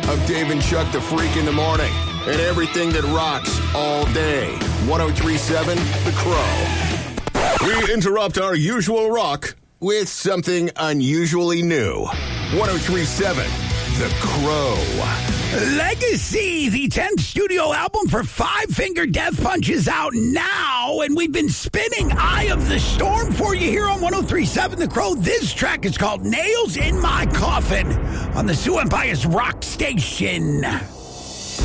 of Dave and Chuck the Freak in the morning and everything that rocks all day. 103.7 The Crow. We interrupt our usual rock with something unusually new. 103.7 The Crow. Legacy, the 10th studio album for Five Finger Death Punch is out now, and we've been spinning Eye of the Storm for you here on 103.7 The Crow. This track is called Nails in My Coffin on the Sue and Bias Rock Station.